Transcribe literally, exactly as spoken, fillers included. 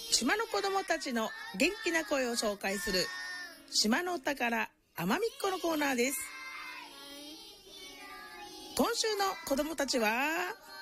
島の子供たちの元気な声を紹介する島のお宝あまみっこのコーナーです。今週の子供たちは